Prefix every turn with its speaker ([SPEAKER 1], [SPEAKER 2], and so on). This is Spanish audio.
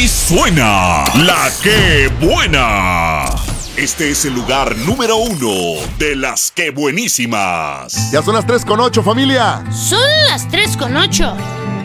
[SPEAKER 1] Aquí suena la que buena. Este es el lugar número 1 de las que buenísimas.
[SPEAKER 2] Ya son las 3:08, familia.
[SPEAKER 3] Son las 3:08.